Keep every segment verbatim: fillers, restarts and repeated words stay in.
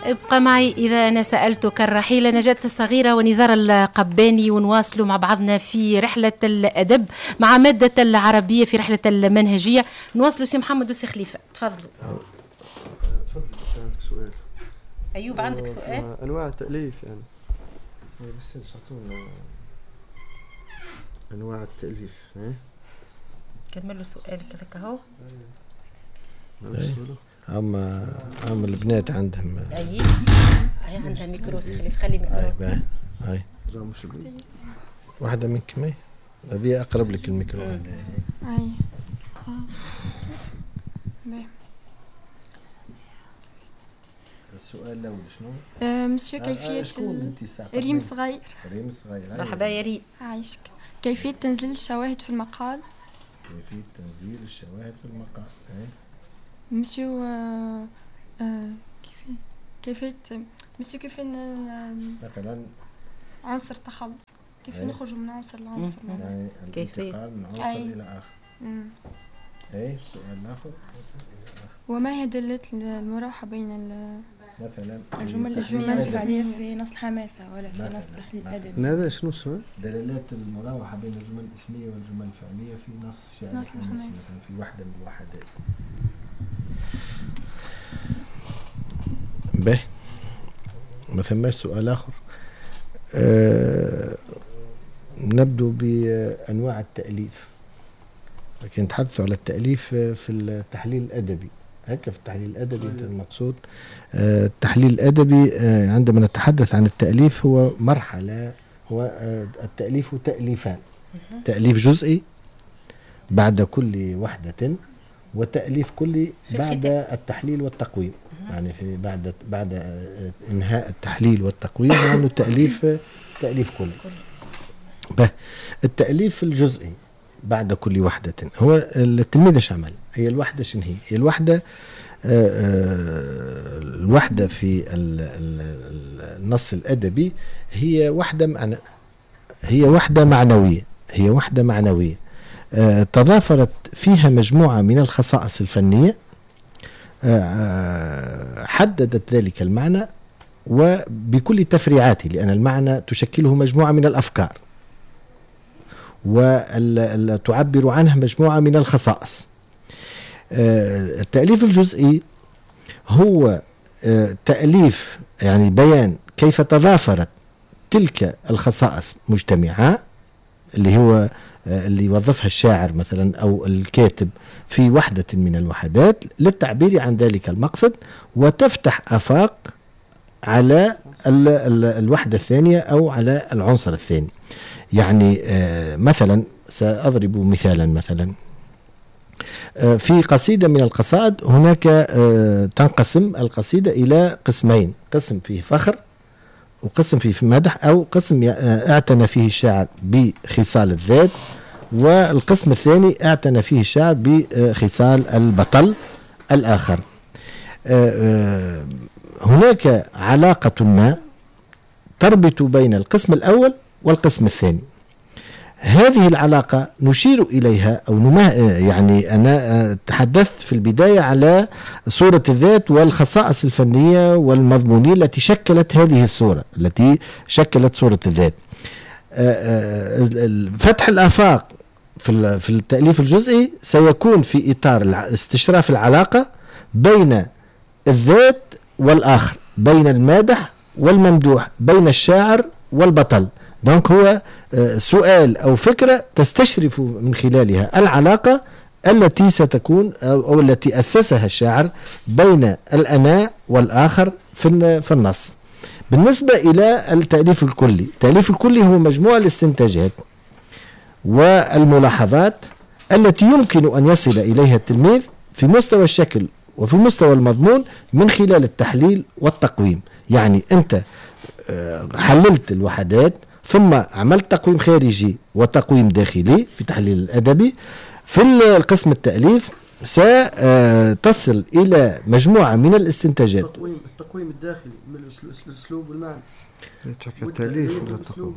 ابقى معي إذا أنا سألتك الرحيلة. نجاة الصغيرة ونزار القباني، ونواصلوا مع بعضنا في رحلة الأدب مع مادة العربية في رحلة المنهجية. نواصلوا سي محمد وسي خليفة، تفضلوا. تفضل عندك سؤال. أيوب عندك سؤال؟ أنواع التأليف يعني. بس ساعتون أنواع التأليف. كملوا سؤالك هذاك اهو. هم هم البنات عندهم. أي هي عندها ميكرو سي خليفة، خلي ميكرو. أي هاي واحدة منك مي هذه أقرب لك الميكرو. أي السؤال الأول شنو؟ أه مسيو كيفية ريم صغير. ريم صغير. مرحبا يا ريم. عايشك. كيفية تنزيل الشواهد في المقال؟ كيفية تنزيل الشواهد في المقال. مسيو آه آه كيفية كيفية مسيو كيفية مثلا عنصر تخلص، كيف نخرج من عنصر لعنصر، يعني الانتقال من عنصر أي. إلى آخر. مم. أي السؤال الآخر. وما هي دلالة المراوحة بين مثلا الجمل الفعلية في نص الحماسة ولا في نص التحليل الأدبي؟ هذا شنو السؤال؟ دلالات المراوحة بين الجمل الاسمية والجمل الفعلية في نص شعر الحماسي مثلا في واحدة من الوحدات. به ما ثماش سؤال آخر. أه نبدو بأنواع التأليف، لكن نتحدث على التأليف في التحليل الأدبي. هكا في التحليل الأدبي المقصود. أه التحليل الأدبي أه عندما نتحدث عن التأليف هو مرحلة، هو أه التأليف تأليفان: تأليف جزئي بعد كل وحدة، وتأليف كلي بعد التحليل والتقويم. يعني في بعد بعد انهاء التحليل والتقويم يعني تأليف تأليف كلي. به التأليف الجزئي بعد كل وحدة هو التلميذ ايش عمل؟ هي الوحدة شنو هي؟ هي الوحدة الوحدة في النص الأدبي هي وحدة معنى هي وحدة معنوية هي وحدة معنوية تضافرت فيها مجموعة من الخصائص الفنية حددت ذلك المعنى وبكل تفريعاته، لأن المعنى تشكله مجموعة من الأفكار وتعبر عنه مجموعة من الخصائص. التأليف الجزئي هو تأليف يعني بيان كيف تضافرت تلك الخصائص مجتمعة، اللي هو اللي وظفها الشاعر مثلا أو الكاتب في وحدة من الوحدات للتعبير عن ذلك المقصد، وتفتح آفاق على ال ال الوحدة الثانية أو على العنصر الثاني. يعني آه مثلا سأضرب مثالا. مثلا آه في قصيدة من القصائد هناك آه تنقسم القصيدة إلى قسمين: قسم فيه فخر وقسم فيه مدح، أو قسم اعتنى فيه الشاعر بخصال الذات، والقسم الثاني اعتنى فيه الشاعر بخصال البطل الآخر. هناك علاقة ما تربط بين القسم الأول والقسم الثاني. هذه العلاقة نشير إليها أو نما يعني أنا تحدثت في البداية على صورة الذات والخصائص الفنية والمضمونية التي شكلت هذه الصورة التي شكلت صورة الذات. فتح الآفاق في في التأليف الجزئي سيكون في إطار استشراف العلاقة بين الذات والآخر، بين المادح والممدوح، بين الشاعر والبطل. دونك هو سؤال أو فكرة تستشرف من خلالها العلاقة التي ستكون أو التي أسسها الشاعر بين الأنا والآخر في في النص. بالنسبة إلى التأليف الكلي، التأليف الكلي هو مجموع الاستنتاجات والملاحظات التي يمكن أن يصل إليها التلميذ في مستوى الشكل وفي مستوى المضمون من خلال التحليل والتقويم. يعني أنت حللت الوحدات ثم عملت تقويم خارجي وتقويم داخلي في تحليل الأدبي. في القسم التأليف ستصل إلى مجموعة من الاستنتاجات. التقويم التقويم الداخلي من الأسلوب والمعنى. التأليف ولا التقويم؟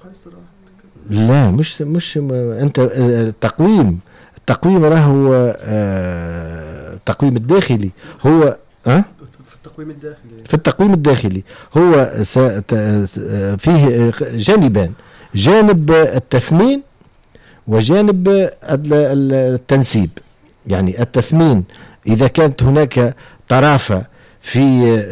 لا مش مش أنت التقويم التقويم راهو التقويم الداخلي هو أه؟ التقويم الداخلي في التقويم الداخلي هو فيه جانبان، جانب التثمين وجانب التنسيب. يعني التثمين إذا كانت هناك طرافة في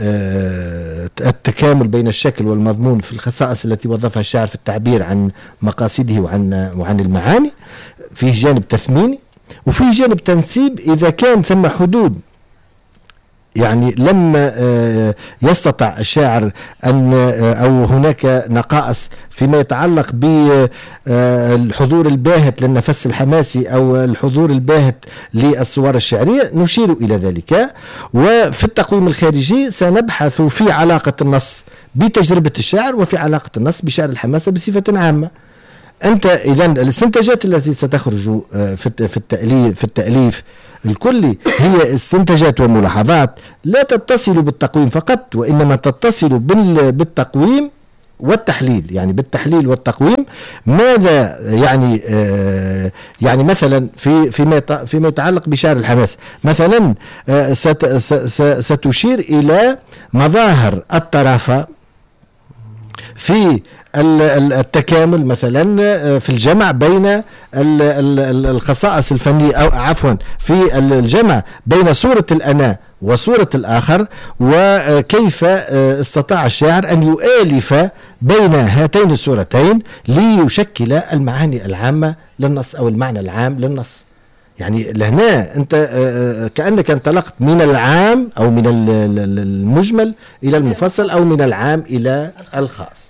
التكامل بين الشكل والمضمون في الخصائص التي وظفها الشاعر في التعبير عن مقاصده وعن وعن المعاني، فيه جانب تثميني وفيه جانب تنسيب إذا كان ثم حدود يعني لما يستطع الشاعر أن أو هناك نقائص فيما يتعلق بالحضور الباهت للنفس الحماسي أو الحضور الباهت للصور الشعرية نشير إلى ذلك. وفي التقويم الخارجي سنبحث في علاقة النص بتجربة الشاعر وفي علاقة النص بشعر الحماسة بصفة عامة. أنت إذا الاستنتاجات التي ستخرج في التأليف في التأليف الكلي هي استنتاجات وملاحظات لا تتصل بالتقويم فقط، وإنما تتصل بالتقويم والتحليل. يعني بالتحليل والتقويم ماذا يعني آه يعني مثلا في فيما فيما يتعلق بشعر الحماس مثلا آه ستشير إلى مظاهر الطرافة في التكامل مثلا في الجمع بين الخصائص الفنية أو عفوا في الجمع بين صورة الأنا وصورة الآخر، وكيف استطاع الشاعر أن يؤلف بين هاتين الصورتين ليشكل المعاني العامة للنص أو المعنى العام للنص. يعني لهنا أنت كأنك انطلقت من العام أو من المجمل إلى المفصل أو من العام إلى الخاص.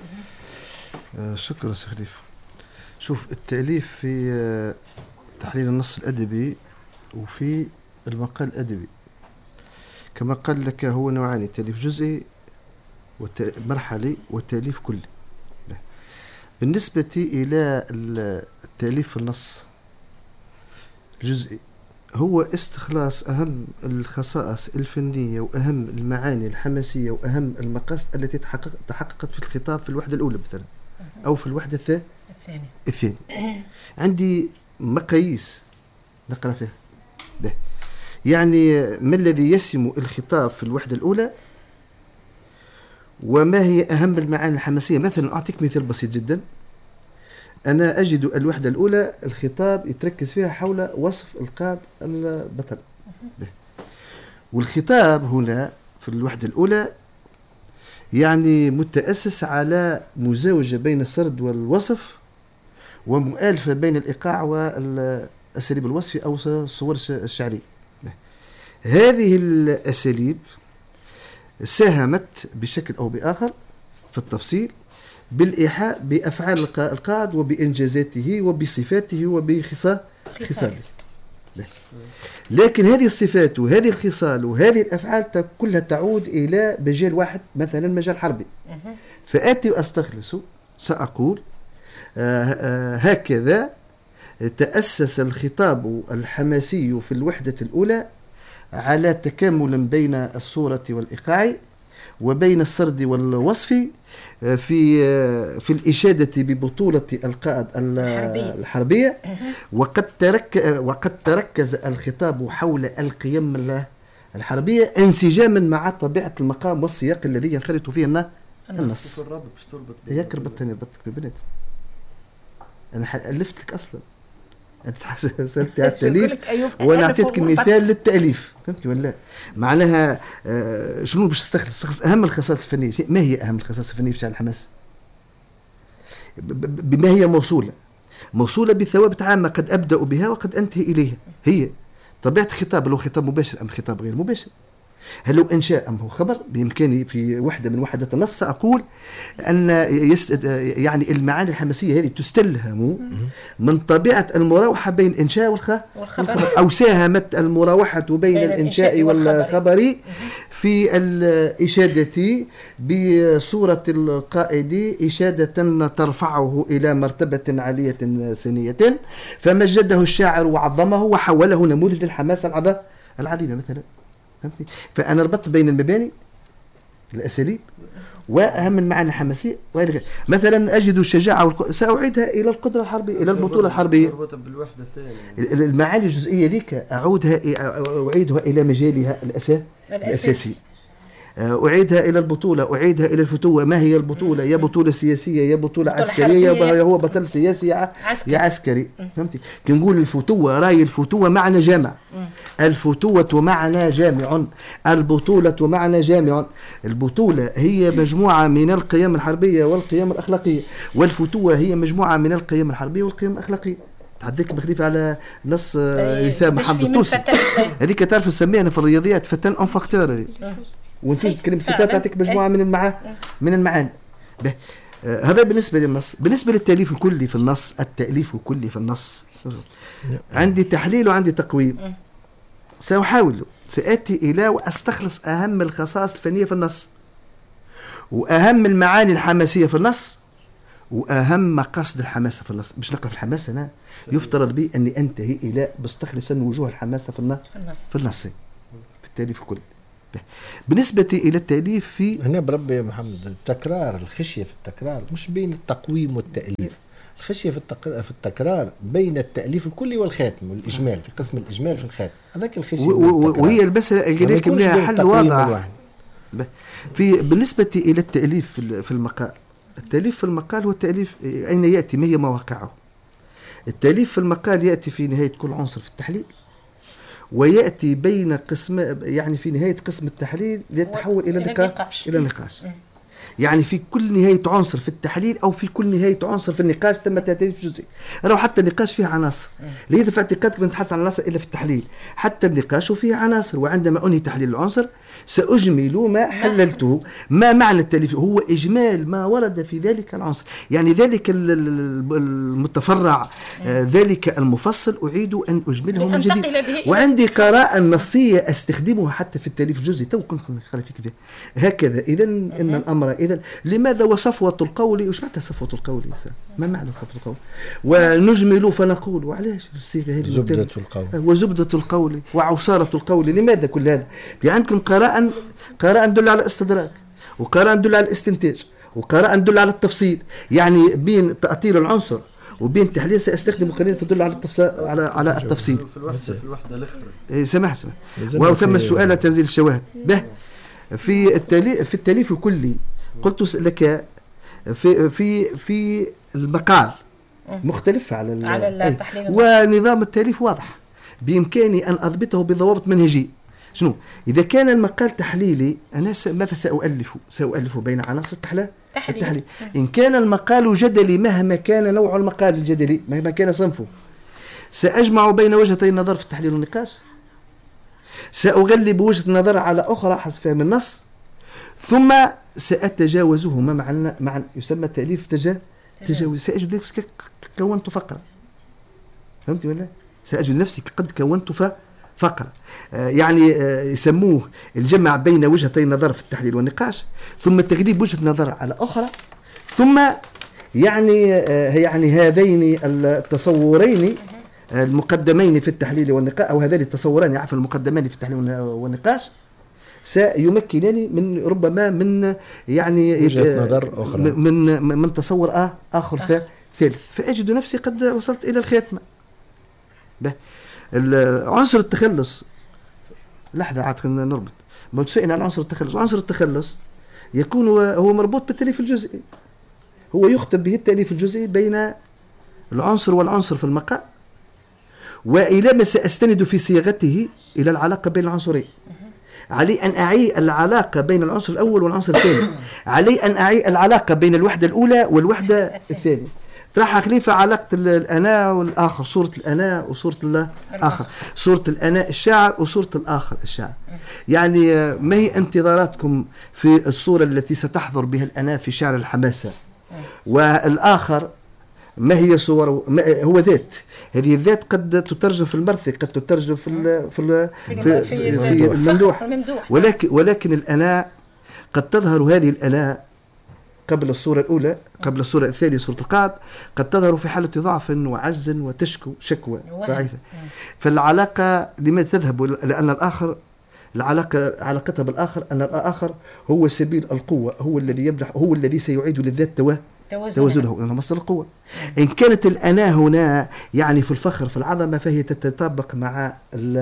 شكرا سي خليفة. شوف التأليف في تحليل النص الأدبي وفي المقال الأدبي كما قال لك هو نوعان: تأليف جزئي ومرحلي وتأليف كلي. بالنسبة إلى التأليف في النص الجزئي هو استخلاص أهم الخصائص الفنية وأهم المعاني الحماسية وأهم المقاصد التي تحقق تحققت في الخطاب في الوحدة الأولى مثلا أو في الوحدة الثانية الثانية. عندي مقاييس نقرأ فيها به. يعني ما الذي يسم الخطاب في الوحدة الأولى وما هي أهم المعاني الحماسية. مثلا أعطيك مثال بسيط جدا. أنا أجد الوحدة الأولى الخطاب يتركز فيها حول وصف القائد البطل به. والخطاب هنا في الوحدة الأولى يعني متأسس على مزاوجة بين السرد والوصف ومؤالفة بين الإيقاع والأساليب الوصفي أو الصور الشعرية. هذه الأساليب ساهمت بشكل أو بآخر في التفصيل بالإيحاء بأفعال القائد وبإنجازاته وبصفاته وبخصاله. لكن هذه الصفات وهذه الخصال وهذه الأفعال كلها تعود إلى مجال واحد، مثلا مجال حربي. فآتي وأستخلص سأقول آه آه هكذا تأسس الخطاب الحماسي في الوحدة الأولى على تكامل بين الصورة والإيقاع وبين السرد والوصف في في الإشادة ببطولة القائد الحربية, الحربية وقد ترك وقد تركز الخطاب حول القيم الحربية انسجاما مع طبيعة المقام والسياق الذي ينخرط فيه النص. النص ياك ربطتني ربطتك ببنت. أنا ألفت لك أصلا، أنت سألت على التأليف وأنا أعطيتك مثال للتأليف، فهمتي ولا؟ معناها آه شنو باش تستخلص أهم الخصائص الفنية. ما هي أهم الخصائص الفنية في شعر الحماس؟ بما هي موصولة موصولة بثوابت عامة قد أبدأ بها وقد أنتهي إليها. هي طبيعة الخطاب، لو خطاب مباشر أم خطاب غير مباشر، هل لو إنشاء أم هو خبر. بإمكاني في وحدة من وحدات النص أقول أن يست... يعني المعاني الحماسية هذه تستلهم من طبيعة المراوحة بين الإنشاء والخ... والخبر، أو ساهمت المراوحة بين, بين الإنشاء والخبر في الإشادة بصورة القائد إشادة ترفعه إلى مرتبة عالية سنية، فمجده الشاعر وعظمه وحوله نموذج للحماس العظيمة مثلا. فهمتني؟ فأنا ربطت بين المباني الأساليب وأهم المعاني الحماسية وهذه غير. مثلا أجد الشجاعة والق... سأعيدها إلى القدرة الحربية، إلى البطولة الحربية. المعاني الجزئية ذيك أعودها أعيدها إلى مجالها الأساسي. الأساسي أعيدها إلى البطولة، أعيدها إلى الفتوة. ما هي البطولة؟ يا بطولة سياسية يا بطولة عسكرية، يا هو بطل سياسي يا عسكري, يا عسكري. فهمتي؟ كي نقول الفتوة راي الفتوة معنى جامع، الفتوة معنى جامع، البطولة معنى جامع. البطولة هي مجموعة من القيم الحربية والقيم الأخلاقية، والفتوة هي مجموعة من القيم الحربية والقيم الأخلاقية. تحدثك بخليفة على نص يثاب محمد الطوسي، هذيك تعرف نسميها في الرياضيات فتان اون فاكتور، وانتج كلمة فتاة تعطيك مجموعة من المعاني من المعاني. آه هذا بالنسبة للنص. بالنسبة للتأليف الكلي في النص، التأليف الكلي في النص عندي تحليل وعندي تقويم. سأحاول سآتي إلى وأستخلص أهم الخصائص الفنية في النص، وأهم المعاني الحماسية في النص، وأهم مقاصد الحماسة في النص. باش نقرأ في الحماسة أنا يفترض بي أني أنتهي إلى مستخلصا وجوه الحماسة في النص في النص في التأليف الكلي. بالنسبة إلى التأليف في هنا بربي يا محمد التكرار، الخشية في التكرار مش بين التقويم والتأليف، الخشية في التقرار في التكرار بين التأليف الكلي والخاتم والإجمال، في قسم الإجمال في الخاتم. هذاك الخشية وهي المسألة اللي لكم لها حل واضح. في بالنسبة إلى التأليف في المقال، التأليف في المقال هو التأليف أين يأتي، ما هي مواقعه. التأليف في المقال يأتي في نهاية كل عنصر في التحليل، ويأتي بين قسم، يعني في نهاية قسم التحليل يتحول إلى نقاش إلى نقاش. يعني في كل نهاية عنصر في التحليل أو في كل نهاية عنصر في النقاش تم تأليف جزئي. لو حتى النقاش فيه عناصر، ليس في اعتقادك بنتحدث عن عناصر إلا في التحليل، حتى النقاش فيه عناصر. وعندما أنهي تحليل العنصر سأجمل ما حللته. ما معنى التأليف؟ هو إجمال ما ورد في ذلك العنصر، يعني ذلك المتفرع، آه ذلك المفصل أعيد أن أجمله من جديد. وعندي قراءة نصية أستخدمها حتى في التأليف الجزئي. تو كنت نخلي في كذا هكذا. إذا إن الأمر إذا لماذا وصفوة القول؟ وش معنى صفوة القول؟ ما معنى صفوة القول؟ ونجمل فنقول، وعلاش الصيغة هذه؟ زبدة القول وزبدة القول وعصارة القول. لماذا كل هذا؟ عندكم قراءة قراءة تدل على الاستدراك، وقراءة تدل على الاستنتاج، وقراءة تدل على التفصيل. يعني بين تأطير العنصر وبين التحليل سأستخدم قرينة تدل على التفصيل على على التفصيل. في الوحدة في الوحدة الأخرى. إيه سمح سمح. وثم السؤال تنزيل الشواهد. به في التأليف في التأليف الكلي قلت لك في في في المقال مختلف على على التحليل، ونظام التأليف واضح. بإمكاني أن أضبطه بضوابط منهجية. شنو؟ إذا كان المقال تحليلي أنا ماذا سأؤلف؟ سأؤلف بين عناصر التحليل. التحليل. إن كان المقال جدلي مهما كان نوع المقال الجدلي، مهما كان صنفه، سأجمع بين وجهتي النظر في التحليل والنقاش، سأغلب وجهة النظر على أخرى حسب فهم النص، ثم سأتجاوزهما معا معا يسمى تأليف تجا تجاوز. سأجد نفسي كونت فقرة. فهمت ولا؟ سأجد نفسي قد كونت فقرة. آه يعني آه يسموه الجمع بين وجهتي النظر في التحليل والنقاش، ثم تغليب وجهة نظر على أخرى، ثم يعني آه يعني هذين التصورين المقدمين في التحليل والنقاش، أو هذين التصوران عفوا المقدمان في التحليل والنقاش، سيمكنني من ربما من يعني وجهة نظر أخرى، من من تصور آه آخر ثالث. فأجد نفسي قد وصلت إلى الخاتمة. عنصر التخلص، لحظة عاد خلينا نربط. ما تسألنا عن عنصر التخلص. عنصر التخلص يكون هو مربوط بالتأليف الجزئي، هو يختم به التأليف الجزئي بين العنصر والعنصر في المقال، وإلى ما سأستند في صياغته إلى العلاقة بين العنصرين. علي أن أعي العلاقة بين العنصر الأول والعنصر الثاني، علي أن أعي العلاقة بين الوحدة الأولى والوحدة الثانية. طرح خليفة علاقة الأنا والآخر، صورة الأنا وصورة الآخر، صورة الأنا الشاعر وصورة الآخر الشاعر. يعني ما هي انتظاراتكم في الصورة التي ستحضر بها الأنا في شعر الحماسة، والآخر ما هي صوره؟ ما هو ذات، هذه الذات قد تترجم في المرثي، قد تترجم في ال في ال في, في, في الممدوح، ولكن ولكن الأنا قد تظهر، هذه الأنا قبل الصورة الأولى، قبل الصورة الثانية صورة القعد، قد تظهر في حالة ضعف وعجز وتشكو شكوى ضعيفة. فالعلاقة لماذا تذهب؟ لأن الآخر، العلاقة علاقتها بالآخر أن الآخر هو سبيل القوة، هو الذي يمنح، هو الذي سيعيد للذات توا توازنه، لأنه مصدر القوة. إن كانت الأنا هنا يعني في الفخر في العظمة، فهي تتطابق مع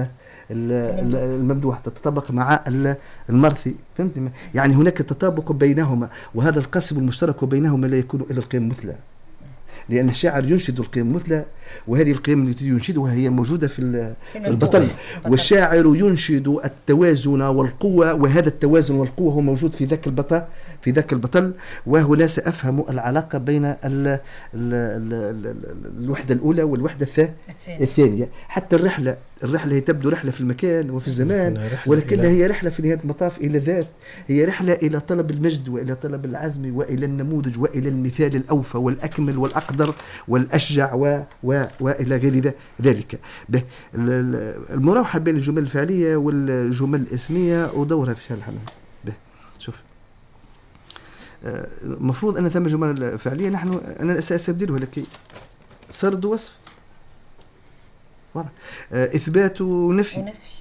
الممدوح تتطابق مع المرثي، فهمتني؟ يعني هناك تطابق بينهما، وهذا القاسم المشترك بينهما لا يكون إلا القيم المثلى، لأن الشاعر ينشد القيم المثلى، وهذه القيم التي ينشدها هي موجودة في البطل، والشاعر ينشد التوازن والقوة، وهذا التوازن والقوة هو موجود في ذاك البطل في ذاك البطل وهنا سأفهم العلاقة بين ال ال ال الوحدة الأولى والوحدة الثانية. حتى الرحلة الرحلة هي تبدو رحلة في المكان وفي الزمان، ولكنها هي رحلة في نهاية المطاف إلى ذات، هي رحلة إلى طلب المجد وإلى طلب العزم وإلى النموذج وإلى المثال الأوفى والأكمل والأقدر والأشجع و و وإلى غير ذلك. المراوحة بين الجمل الفعلية والجمل الاسمية ودورها في شأن الحمام. شوف، المفروض أن ثم جمل فعلية نحن أنا سأستبدلها لك سرد ووصف، واضح، إثبات ونفي،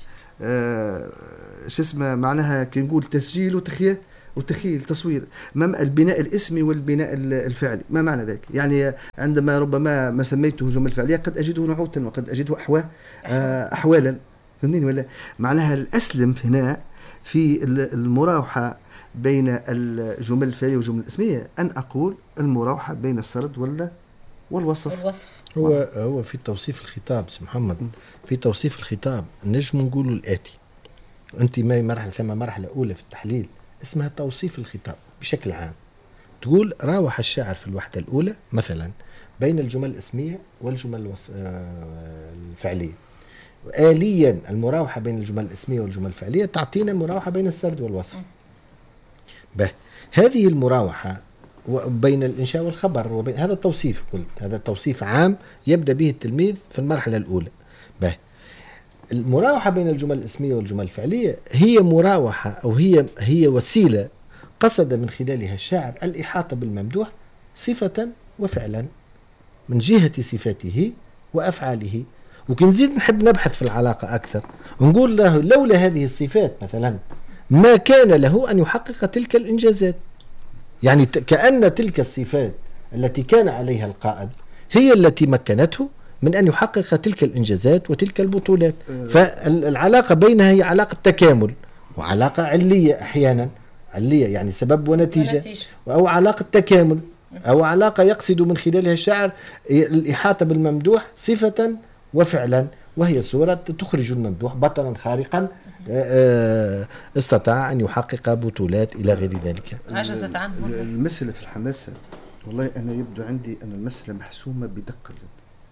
آه شو اسمه معناها كي نقول تسجيل وتخيل وتخيل تصوير، ما البناء الاسمي والبناء الفعلي، ما معنى ذلك؟ يعني عندما ربما ما سميته جمل فعلية قد أجده نعوتا وقد أجده أحوال آه أحوالا، فهمتني ولا؟ معناها الأسلم هنا في المراوحة بين الجمل الفعلية والجمل الاسمية أن أقول المراوحة بين السرد ولا والوصف. الوصف هو هو في توصيف الخطاب سي محمد، في توصيف الخطاب نجم نقولوا الآتي، أنت ما مرحلة ثم مرحلة أولى في التحليل اسمها توصيف الخطاب بشكل عام، تقول راوح الشاعر في الوحدة الأولى مثلا بين الجمل الاسمية والجمل الفعلية، آليا المراوحة بين الجمل الاسمية والجمل الفعلية تعطينا مراوحة بين السرد والوصف. به هذه المراوحة بين الإنشاء والخبر وبين هذا التوصيف، قلت هذا توصيف عام يبدأ به التلميذ في المرحلة الأولى. به المراوحة بين الجمل الاسمية والجمل الفعلية هي مراوحة أو هي هي وسيلة قصد من خلالها الشاعر الإحاطة بالممدوح صفة وفعلا من جهة صفاته وأفعاله. وكنزيد نحب نبحث في العلاقة أكثر، نقول له لولا هذه الصفات مثلا ما كان له أن يحقق تلك الإنجازات، يعني كأن تلك الصفات التي كان عليها القائد هي التي مكنته من أن يحقق تلك الإنجازات وتلك البطولات. فالعلاقة بينها هي علاقة تكامل وعلاقة علية، أحيانا علية يعني سبب ونتيجة، أو علاقة تكامل، أو علاقة يقصد من خلالها الشاعر الإحاطة بالممدوح صفة وفعلا، وهي صورة تخرج الممدوح بطلا خارقا استطاع أن يحقق بطولات إلى غير ذلك. عجزت عنه المسألة في الحماسة، والله أنا يبدو عندي أن المسألة محسومة بدقة جدا،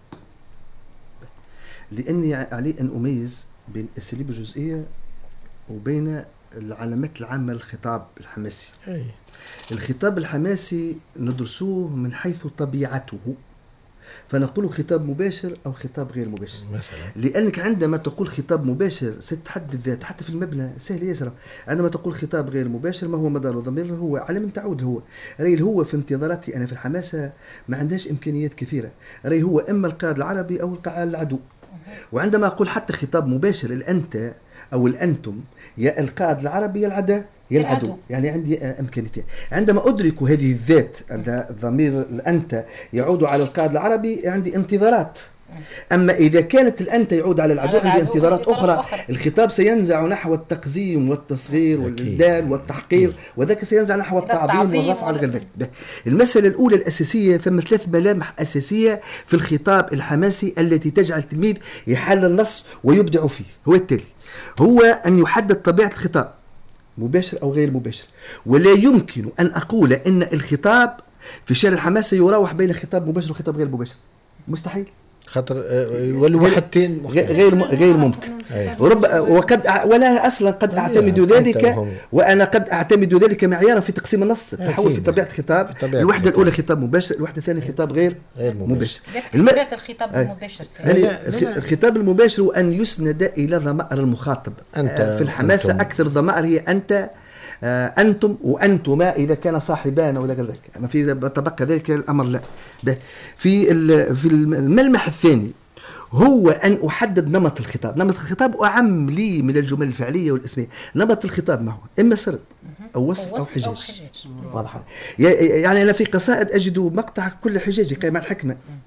لأني علي أن أميز بين الأساليب الجزئية وبين العلامات العامة للخطاب الحماسي. أي. الخطاب الحماسي ندرسوه من حيث طبيعته، فنقول خطاب مباشر أو خطاب غير مباشر مثلا. لأنك عندما تقول خطاب مباشر ستحدد ذات حتى في المبنى سهل يسرى. عندما تقول خطاب غير مباشر ما هو مدار الضمير؟ هو على من تعود، هو رأي هو في انتظاراتي أنا في الحماسة ما عندهاش إمكانيات كثيرة، رأي هو إما القائد العربي أو القائد العدو. وعندما أقول حتى خطاب مباشر الأنت أو الأنتم، يا القائد العربي يا العدو يا العدو، يعني عندي امكانيتين. عندما ادرك هذه الذات الضمير الانت يعود على القائد العربي عندي انتظارات، اما اذا كانت الانت يعود على العدو عندي انتظارات اخرى. الخطاب سينزع نحو التقزيم والتصغير والإذلال والتحقير، وذاك سينزع نحو التعظيم والرفع على غير ذلك. المساله الاولى الاساسيه، ثم ثلاث ملامح اساسيه في الخطاب الحماسي التي تجعل التلميذ يحل النص ويبدع فيه. هو التالي، هو ان يحدد طبيعه الخطاب مباشر أو غير مباشر، ولا يمكن أن أقول أن الخطاب في شأن الحماسة يراوح بين خطاب مباشر وخطاب غير مباشر، مستحيل، خاطر والوحدتين غير غير ممكن. ورب وقد ولا أصلا قد أعتمد ذلك، وأنا قد أعتمد ذلك معيارا في تقسيم النص، تحول في طبيعة الخطاب. الوحدة الأولى خطاب مباشر، الوحدة الثانية خطاب غير مباشر. طبيعة الخطاب المباشر الخطاب المباشر هو أن يسند إلى ضمائر المخاطب. في الحماسة أكثر ضمائر هي أنت، أنتم وأنتما إذا كان صاحبان ولا ذلك، أما في تبقى ذلك الأمر لا. في في الملمح الثاني هو أن أحدد نمط الخطاب. نمط الخطاب أعم لي من الجمل الفعلية والاسمية. نمط الخطاب ما هو؟ إما سرد أو وصف أو حجاج. واضح. يعني أنا في قصائد أجد مقطع كل حجاج قائم على الحكمة،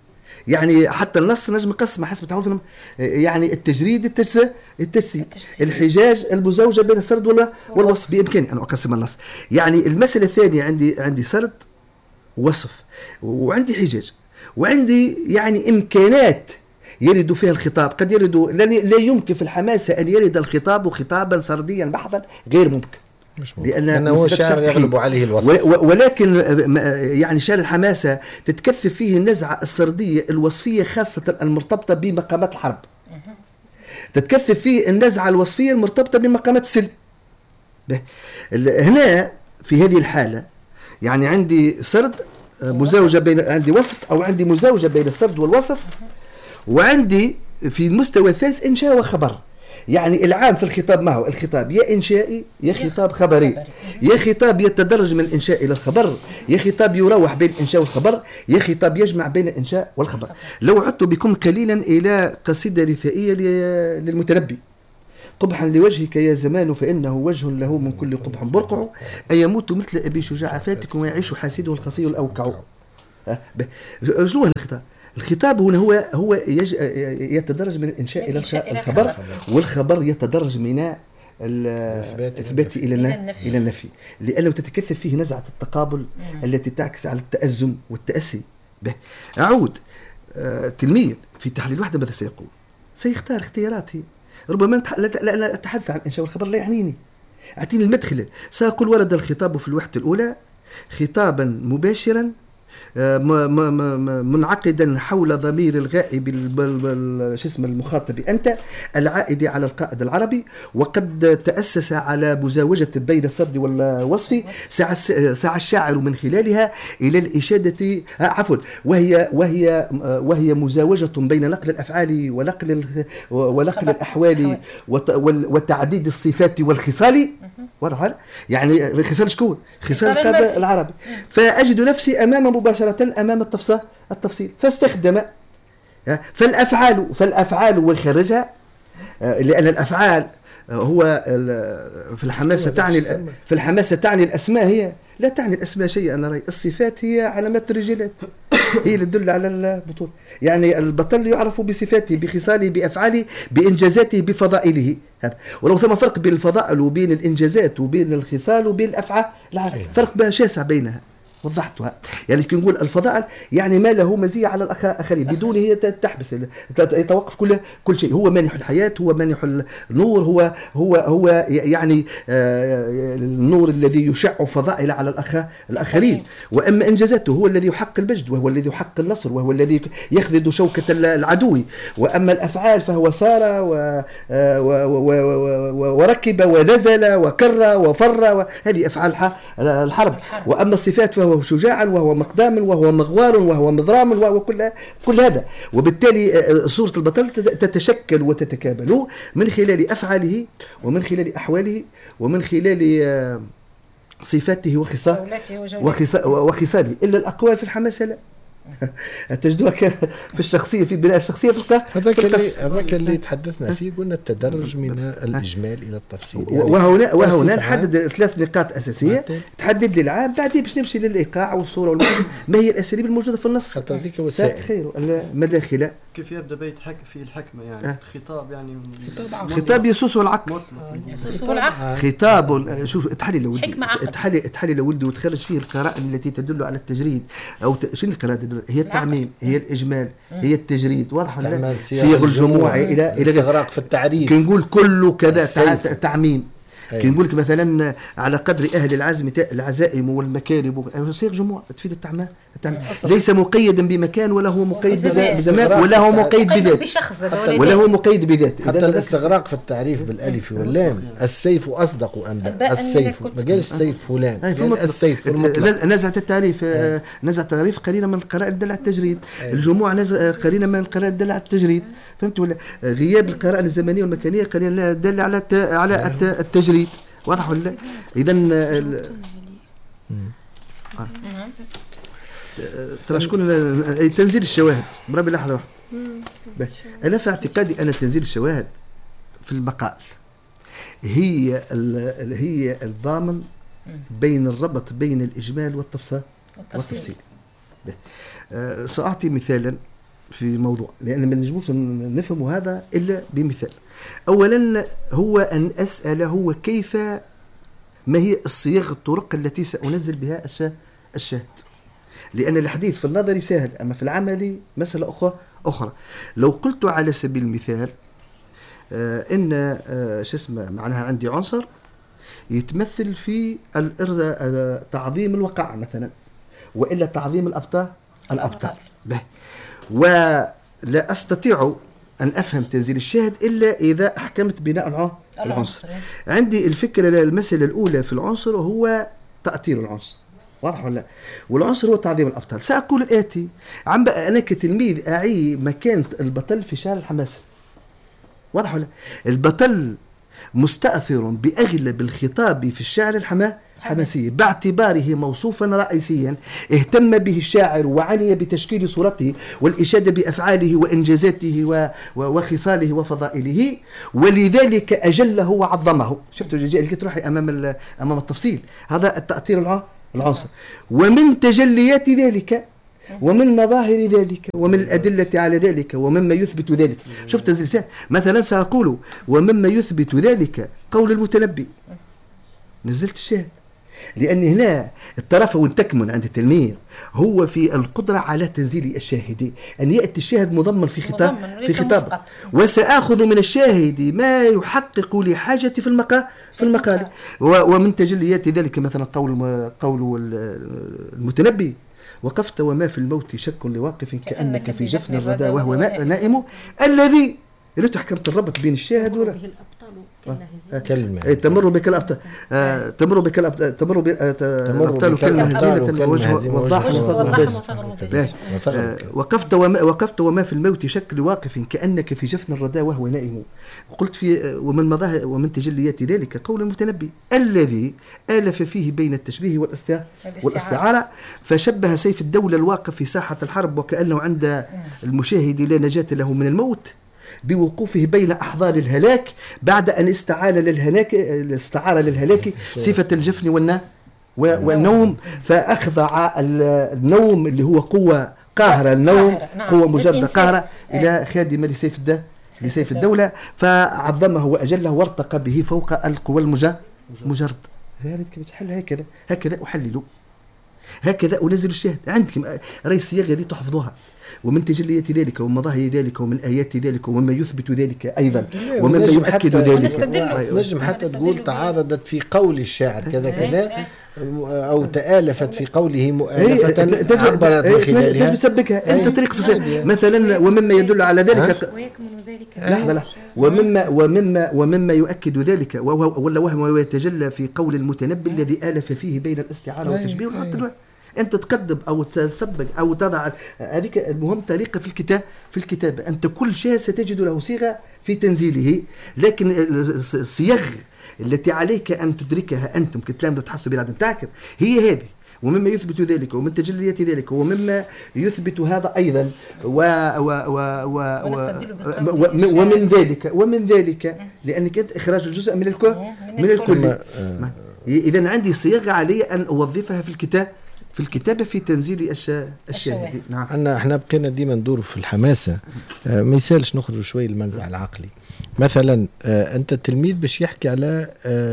يعني حتى النص نجم نقسمه حسب تعرفنا، يعني التجريد التجسيد التجسيد الحجاج المزوجه بين السرد ولا والوصف، بامكاني ان اقسم النص. يعني المساله الثانيه عندي عندي سرد ووصف وعندي حجاج وعندي يعني امكانات يرد فيها الخطاب. قد يرد لا يمكن في الحماسه ان يرد الخطاب خطابا سرديا بحثا، غير ممكن مش ممكن، لأنه هو شعر يغلب عليه الوصف. ولكن يعني شعر الحماسة تتكثف فيه النزعة السردية الوصفية خاصة المرتبطة بمقامات الحرب، تتكثف فيه النزعة الوصفية المرتبطة بمقامات السلم. هنا في هذه الحالة يعني عندي سرد مزوجة بين، عندي وصف أو عندي مزوجة بين السرد والوصف، وعندي في المستوى الثالث إنشاء وخبر. يعني العام في الخطاب ما هو؟ الخطاب يا إنشائي يا خطاب خبري، يا خطاب يتدرج من الإنشاء إلى الخبر، يا خطاب يروح بين الإنشاء والخبر، يا خطاب يجمع بين الإنشاء والخبر. لو عدت بكم قليلا إلى قصيدة رثائية للمتنبي: قبحا لوجهك يا زمان فإنه وجه له من كل قبح برقع، أيموت مثل أبي شجاع فاتك ويعيش حاسده الخصي الأوكع. شنو هو الخطاب؟ الخطاب هنا هو هو يج... يتدرج من الانشاء الى الخبر، والخبر يتدرج من الاثبات الى النفي الى النفي، لانه تتكثف فيه نزعه التقابل مم. التي تعكس على التأزم والتأسي. به اعود آه تلميذ في تحليل الوحده ماذا سيقول؟ سيختار اختياراته. ربما لا اتحدث عن الانشاء والخبر، لا يعنيني، اعطيني المدخل. ساقول: ورد الخطاب في الوحده الاولى خطابا مباشرا منعقدا حول ضمير الغائب شو اسمه المخاطب أنت العائد على القائد العربي، وقد تأسس على مزاوجة بين السرد والوصف، سعى الشاعر من خلالها إلى الإشادة عفوا وهي وهي وهي مزاوجة بين نقل الأفعال ونقل ونقل الأحوال وتعديد الصفات والخصال. واضح؟ يعني الخصال شكون؟ خصال القائد العربي. فأجد نفسي أمام مباشرة أمام التفصيل التفصيل فاستخدم فالأفعال فالأفعال ويخرجها، لأن الأفعال هو في الحماسة تعني في الحماسة تعني الأسماء، هي لا تعني الأسماء شيئا. أنا رأي الصفات هي علامات الرجالات، هي اللي تدل على البطولة. يعني البطل يعرف بصفاته بخصاله بأفعاله بإنجازاته بفضائله. ولو ثم فرق بين الفضائل وبين الإنجازات وبين الخصال وبين الأفعال، فرق شاسع بينها، وضحتها. يعني كي نقول الفضائل يعني ما له مزية على الآخرين، بدونه هي تحبس، يتوقف كل كل شيء. هو مانح الحياة، هو مانح النور، هو هو هو يعني النور الذي يشع فضائل على الآخرين. وأما إنجازاته هو الذي يحقق المجد، وهو الذي يحقق النصر، وهو الذي يخذد شوكة العدو. وأما الأفعال فهو سار وركب ونزل وكر وفر، هذه أفعال الحرب. وأما الصفات فهو وهو شجاعا وهو مقدام وهو مغوار وهو مضرام وهو كل كل هذا. وبالتالي صورة البطل تتشكل وتتكامل من خلال أفعاله ومن خلال أحواله ومن خلال صفاته وخصاله. إلا الأقوال في الحماسة لا تجدوها في الشخصية، في بناء الشخصية في القصة. هذاك اللي هذاك اللي تحدثنا فيه، قلنا التدرج من الإجمال إلى التفصيل. يعني وهنا وهنا نحدد ثلاث نقاط أساسية تحدد لي العام، بعدين باش نمشي للإيقاع والصورة والموجود. ما هي الأساليب الموجودة في النص؟ خاطر هذيك وسائل خير المداخلة. كيف يبدأ بيت حك في الحكمة يعني أه. خطاب يعني خطاب يسوسه العقل، يسوسه العقل. خطاب شوف تحلي لولدي تحلي تحلي لولدي وتخرج فيه القرائن التي تدل على التجريد أو ت... شنو القرائن تدل؟ هي التعميم، هي الإجمال، هي التجريد. واضح ولا؟ صيغ الجموع إلى إلى استغراق في التعريف. كي نقول كله كذا تعميم. كي نقول لك مثلا على قدر أهل العزم العزائم والمكارم، صيغ جموع تفيد التعميم. ليس مقيدا بمكان ولا هو مقيد بزمان ولا هو مقيد بذات ولا هو مقيد بذات. حتى الاستغراق في التعريف بالالف واللام. السيف اصدق انباء، السيف ما قالش سيف فلان، يعني السيف نزعه التعريف. نزعه التعريف قرينه من القرائن الداله على التجريد. الجموع قرينه من القرائن الداله على التجريد. فهمت ولا؟ غياب القرائن الزمنيه والمكانيه قرينه داله على على التجريد. واضح ولا؟ اذا ترى شكون تنزيل الشواهد بربي لحظه واحده. انا في اعتقادي ان تنزيل الشواهد في المقال هي هي الضامن بين الربط بين الاجمال والتفصيل والتفصيل. ساعطي مثالا في موضوع، لأن ما نجموش نفهموا هذا إلا بمثال. أولا هو أن أسأله كيف، ما هي الصيغ الطرق التي سأنزل بها الشاهد، لأن الحديث في النظر سهل، أما في العمل مسألة أخرى أخرى. لو قلت على سبيل المثال آه إن آه شو اسمه معناها عندي عنصر يتمثل في تعظيم الوقع مثلا، وإلا تعظيم الأبطال الأبطال به، ولا أستطيع أن أفهم تنزيل الشاهد إلا إذا أحكمت بناء العنصر. عندي الفكرة المسألة الأولى في العنصر هو تأثير العنصر، واضح ولا؟ والعنصر هو تعظيم الأبطال. سأقول الآتي: عم بقى أنا كتلميذ أعي مكانة البطل في شعر الحماسة، واضح ولا؟ البطل مستأثر بأغلب الخطاب في الشعر الحماسي باعتباره موصوفا رئيسيا اهتم به الشاعر وعني بتشكيل صورته والإشادة بأفعاله وإنجازاته وخصاله وفضائله، ولذلك أجله وعظمه. شفتوا اللي تروحي أمام أمام التفصيل، هذا التأثير العنصر. ومن تجليات ذلك ومن مظاهر ذلك ومن الأدلة على ذلك ومما يثبت ذلك. شفت تنزيل مثلا سأقول ومما يثبت ذلك قول المتنبي، نزلت الشاهد، لأن هنا الطرف والتكمن عند التلميذ هو في القدرة على تنزيل الشاهد، أن يأتي الشاهد مضمن في خطاب في خطاب وسأخذ من الشاهد ما يحقق لحاجتي في المقال في المقال ومن تجليات ذلك مثلا قول قول المتنبي: وقفت وما في الموت شك لواقف كأنك في جفن الردى وهو نائم، الذي لا حكمت الربط بين الشاهد ولا كلمة تمر بك الأبطال تمر بك الأبطال تمر الأبطال كلمة هزيلة ووجه والضحك وقفت وما وقفت وما في الموت شك لواقف كأنك في جفن الردى وهو نائم. قلت في ومن مظاهر ومن تجليات ذلك قول المتنبي الذي آلف فيه بين التشبيه والاستعارة، فشبه سيف الدولة الواقف في ساحة الحرب وكأنه عند المشاهد لا نجاة له من الموت بوقوفه بين أحضان الهلاك بعد أن استعار للهلاك استعار للهلاك صفة الجفن والنا والنوم، فأخضع النوم اللي هو قوة قاهرة، النوم قوة مجردة قاهرة إلى خادمة لسيف الدولة لسيف الدولة، فعظمه وأجله وارتقى به فوق القوى المجرد. هذا كيف تحل هكذا هكذا أحلل هكذا أنزل الشاهد. عندكم رأي الصياغة هذه تحفظوها، ومن تجليات ذلك ومن مظاهر ذلك ومن آيات ذلك ومما يثبت ذلك أيضا ومما يؤكد ذلك. نجم حتى تقول تعاضدت في قول الشاعر كذا كذا أو تآلفت في قوله مؤلفة عبرت من خلالها. تسبكها أنت طريق فصيح مثلا، ومما يدل على ذلك لحظة لحظة ومما ومما ومما يؤكد ذلك ولا وهم ويتجلى في قول المتنبي الذي آلف فيه بين الاستعارة والتشبيه والحط. أنت تقدم أو تسبق أو تضع هذيك المهم طريقة في الكتاب في الكتابة. أنت كل شيء ستجد له صيغة في تنزيله، لكن الصيغ التي عليك أن تدركها أنتم كتلامذة وتحسوا بها تعكر هي هذه، ومما يثبت ذلك ومن تجليات ذلك ومما يثبت هذا أيضا و و و و و ومن ذلك ومن ذلك لأنك أنت إخراج الجزء من الكل من الكل. إذا عندي صيغة علي أن أوظفها في الكتاب في الكتابة في تنزيل الشاهد. نعم. عنا احنا بقينا ديما ندور في الحماسة، آه ما يسالش نخرج شوي المنزع العقلي. مثلا آه انت التلميذ باش يحكي على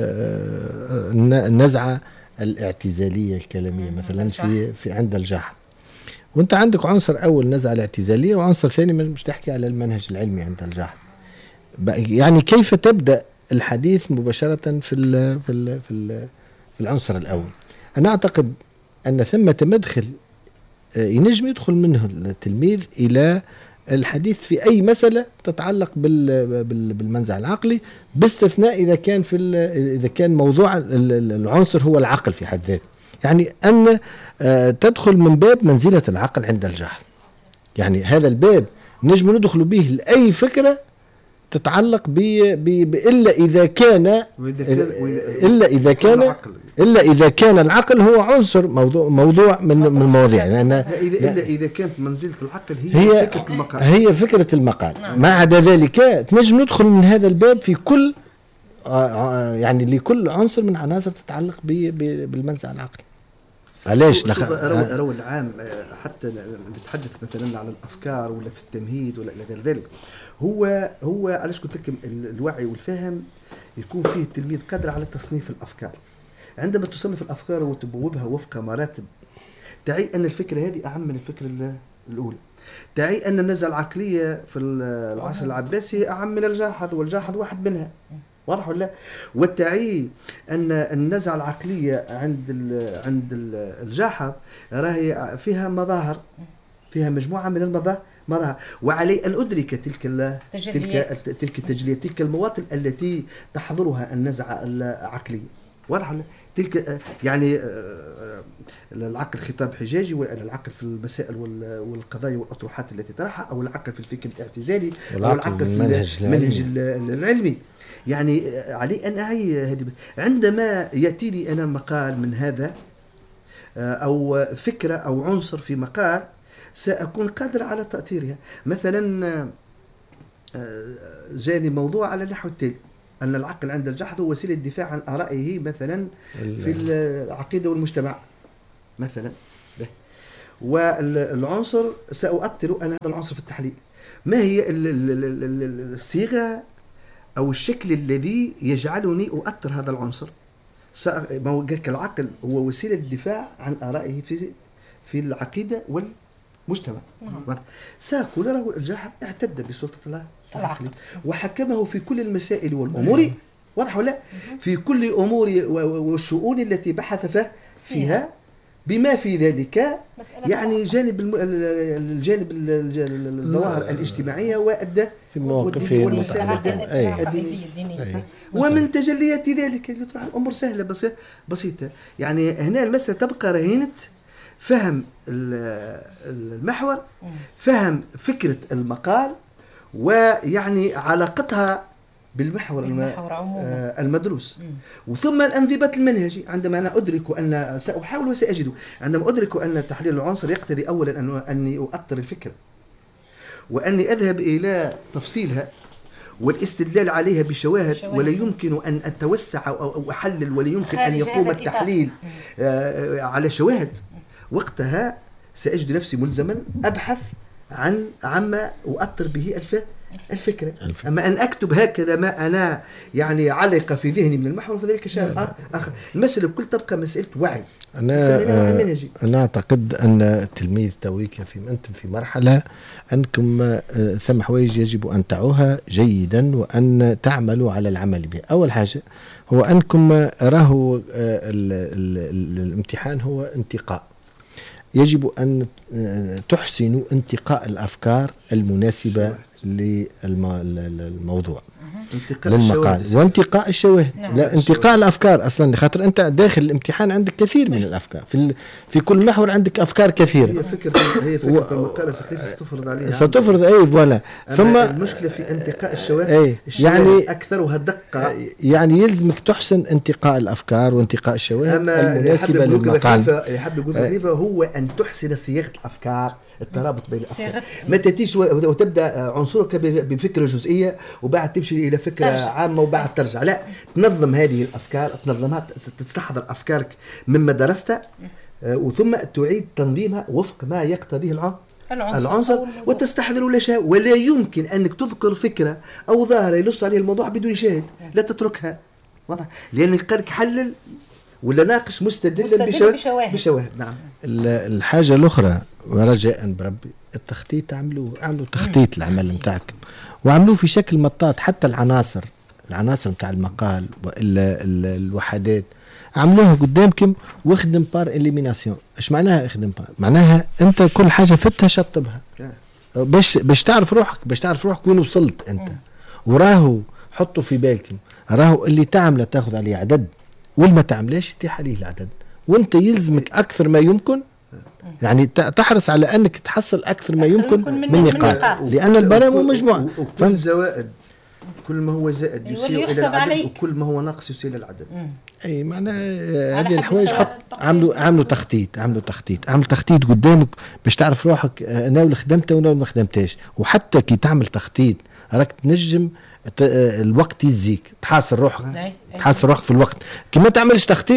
آه النزعة الاعتزالية الكلامية مثلا في في عند الجحد، وانت عندك عنصر اول نزعة الاعتزالية وعنصر ثاني مش تحكي على المنهج العلمي عند الجحد. يعني كيف تبدأ الحديث مباشرة في ال في ال في, ال في العنصر الاول؟ انا اعتقد أن ثمة مدخل ينجم يدخل منه التلميذ إلى الحديث في أي مسألة تتعلق بالمنزع العقلي، باستثناء إذا كان في إذا كان موضوع العنصر هو العقل في حد ذاته. يعني أن تدخل من باب منزلة العقل عند الجحد، يعني هذا الباب نجم ندخل به لأي فكرة تتعلق ب إلا إذا كان إلا إذا كان إلا إذا كان العقل هو عنصر موضوع موضوع من من المواضيع، لأن إلا إذا كانت منزلة العقل هي, هي فكرة المقال هي فكرة المقال. ما عدا ذلك تنجم ندخل من هذا الباب في كل يعني لكل عنصر من عناصر تتعلق بالمنزع العقلي. علاش نخ... رو العام حتى نتحدث مثلا على الافكار ولا في التمهيد ولا الى غير ذلك. هو هو علاش قلت لكم الوعي والفهم يكون فيه التلميذ قادر على تصنيف الافكار. عندما تصنف الافكار وتبوبها وفق مراتب، تعي ان الفكره هذه اهم من الفكره الاولى. تعي ان النزعه العقليه في العصر العباسي اعم من الجاحظ، والجاحظ واحد منها. واضح ولا؟ وتعي ان النزعه العقليه عند ال عند الجاحظ راهي فيها مظاهر، فيها مجموعه من المظاهر مظاهر وعلي ان ادرك تلك تلك تلك التجليات، تلك المواطن التي تحضرها النزعه العقليه. واضح ولا؟ تلك يعني العقل خطاب حجاجي، ولا العقل في المسائل والقضايا والاطروحات التي طرحها، او العقل في الفكر الاعتزالي، او العقل في المنهج العلمي. يعني علي ان اعي هذه. عندما ياتيني انا مقال من هذا او فكره او عنصر في مقال، ساكون قادر على تاثيرها. مثلا جاني موضوع على النحو التالي: أن العقل عند الجاحظ هو وسيلة دفاع عن آرائه مثلا في العقيدة والمجتمع مثلا. والعنصر سأؤثر أنا هذا العنصر في التحليل. ما هي الصيغة أو الشكل الذي يجعلني أؤثر هذا العنصر؟ ما هو العقل هو وسيلة للدفاع عن آرائه في في العقيدة والمجتمع. سأقول له الجاحظ اعتد بسلطة الله العقل وحكمه في كل المسائل والأمور. واضح ولا؟ في كل أمور والشؤون التي بحث فيها، بما في ذلك يعني جانب الجانب الظواهر الاجتماعية وأدى في مواقفه الدينية. ومن تجليات ذلك يطرح الأمور سهلة بسيطة. يعني هنا المسألة تبقى رهينة فهم المحور، فهم فكرة المقال، ويعني علاقتها بالمحور المدروس. وثم الانضباط المنهجي. عندما انا ادرك ان ساحاول وساجد، عندما ادرك ان تحليل العنصر يقتضي اولا أن اني اؤطر الفكره، واني اذهب الى تفصيلها والاستدلال عليها بشواهد، ولا يمكن ان اتوسع او احلل، ولا يمكن ان يقوم التحليل على شواهد. وقتها ساجد نفسي ملزما ابحث عن عما أؤثر به الف الفكرة. الفكرة. أما أن أكتب هكذا ما أنا يعني علق في ذهني من المحور فذلك شيء آخر. المسألة كل تبقى مسألة وعي. أنا آه أنا أعتقد أن التلميذ تويك في أنتم في مرحلة أنكم آه ثم حوايج يجب أن تعوها جيدا وأن تعملوا على العمل بها. أول حاجة هو أنكم راهو آه الامتحان هو انتقاء. يجب أن تحسنوا انتقاء الأفكار المناسبة للموضوع للمقال، وانتقاء الشواهد. نعم. لا انتقاء الأفكار أصلا، خاطر أنت داخل الامتحان عندك كثير من الأفكار، في في كل محور عندك أفكار كثيرة. هي فكرة هي فكرة و... المقالة ستفرض عليها ستفرض أي فوالا. ثم المشكلة في انتقاء الشواهد. أي يعني أكثرها دقة. يعني يلزمك تحسن انتقاء الأفكار وانتقاء الشواهد المناسبة للمقال. يحب يقول خليفة هو أن تحسن صياغة الأفكار، الترابط بين الأفكار. ما تأتيش وتبدأ عنصرك بفكرة جزئية وبعد تمشي إلى فكرة ترجع. عامة وبعد ترجع. لا، تنظم هذه الأفكار، تنظمها، تستحضر أفكارك مما درستها، وثم تعيد تنظيمها وفق ما يقتضيه العنصر, العنصر وتستحضر ولا شيء. ولا يمكن أنك تذكر فكرة أو ظاهرة ينص عليها الموضوع بدون شاهد، لا تتركها. واضح؟ لأنك قدك حلل ولا ناقش مستدلا بشواهد. بشواهد. نعم. الحاجة الأخرى ورجاء بربي التخطيط، تعملوه اعملوا تخطيط العمل متاعكم وعملوه في شكل مطاط. حتى العناصر العناصر متاع المقال والا الوحدات عملوها قدامكم واخدم بار اليميناسيون. ايش معناها اخدم بار؟ معناها انت كل حاجه فتها شطبها باش باش تعرف روحك، باش تعرف روحك وين وصلت انت. وراهو حطوا في بالكم راهو اللي تعمله تاخذ عليه عدد، واللي ما تعملاش تيح عليه العدد. وانت يلزمك اكثر ما يمكن، يعني تحرص على انك تحصل اكثر ما يمكن, يمكن من, من نقاط، لان البرامج مجموعه. وكل زوائد، كل ما هو زائد يسير الى العدد عليك. وكل ما هو ناقص يسير الى العدد. مم. اي معناها هذه الحوايج حط عملوا عملوا تخطيط عملوا تخطيط عملوا تخطيط قدامك باش تعرف روحك انا ولا خدمته ولا ما خدمتهاش. وحتى كي تعمل تخطيط راك تنجم الوقت يزيك، تحاصر روحك تحاصر روحك في الوقت. كي ما تعملش تخطيط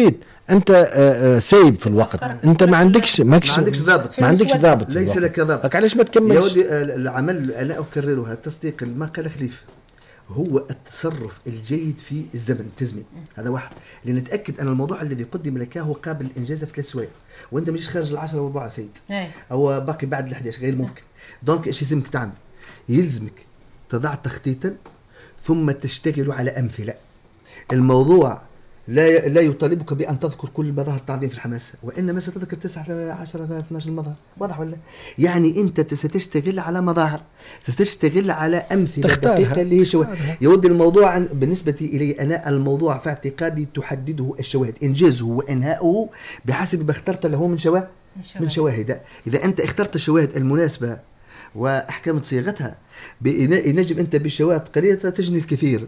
انت آه، آه، سايب في الوقت، انت ما عندكش ماكش ما عندكش ضابط ما عندكش ضابط ليس لك ضابط. هاك علاش ما يا تكملش؟ ودي آه، العمل انا اكررها تصديق ما قال خليفه هو التصرف الجيد في الزمن التزمين. هذا واحد لنتاكد ان الموضوع الذي قدم لك هو قابل للانجاز في ثلاث سوايع، وانت مش خارج العشرة وربع سيد او باقي بعد ال أحد عشر غير ممكن. دونك ايش يلزمك تعمل؟ يلزمك تضع تخطيطا ثم تشتغل على امثله. الموضوع لا لا يطالبك بان تذكر كل مظاهر التعظيم في الحماسه، وانما ستذكر تسعة عشر اثنا عشر مظهر. واضح ولا؟ يعني انت ستشتغل على مظاهر، ستشتغل على امثله دقيقه اللي هي شواهد. يود الموضوع عن بالنسبه الي انا الموضوع في اعتقادي تحدده الشواهد، انجازه وانهاؤه بحسب ما اخترت له من شواهد من شواهد. اذا انت اخترت الشواهد المناسبه واحكمت صياغتها ينجم انت بشواهد قليله تجني الكثير،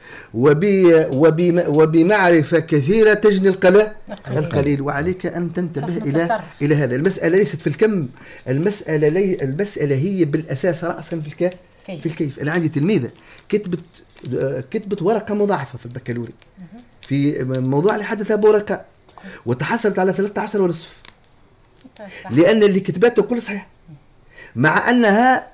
وب وبمعرفة كثيرة تجني القليل القليل. وعليك أن تنتبه إلى إلى هذا. المسألة ليست في الكم، المسألة لي المسألة هي بالأساس رأسا في الكيف. في الكيف. أنا عندي تلميذة كتبت كتبت ورقة مضاعفة في البكالوري في موضوع اللي حدث بورقة وتحصلت على ثلاثة عشر ونصف، لأن اللي كتبته كل صحيح، مع أنها